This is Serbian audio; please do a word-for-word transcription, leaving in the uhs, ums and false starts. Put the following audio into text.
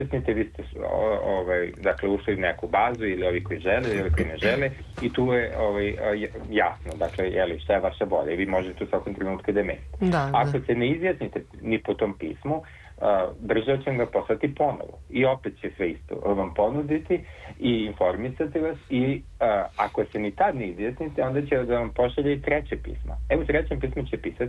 izjasnite, vi ste o, ovaj, dakle, ušli u neku bazu ili ovi koji žele ili ovi koji ne žele i tu je ovaj, jasno, dakle, jeli, šta je vaša volja i vi možete u svakom trenutku da menite. Da, Ako da. se ne izjasnite ni po tom pismu, država će vam ga poslati ponovo i opet će sve isto vam ponuditi i informisati vas i a, ako se ni tad ne izjasnite, onda će da vam pošalje i treće pismo. Evo u trećem pismu će pisati